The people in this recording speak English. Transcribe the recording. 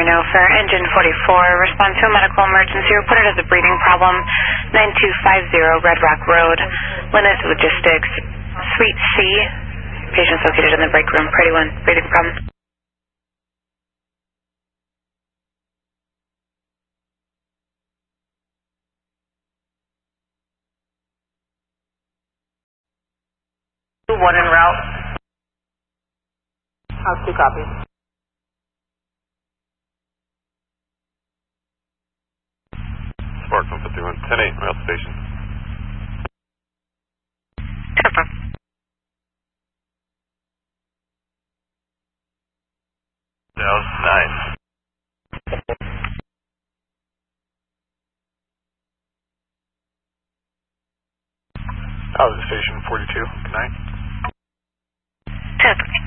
Reno for engine 44. Respond to a medical emergency reported as a breathing problem. 9250 Red Rock Road. Linus Logistics, Suite C. Patients located in the break room. Pretty one. Breathing problem. One en route. How's 2 copies? Spark 151, 10-8, rail station. Dallas, 9. Dallas Station 42, good night. 10.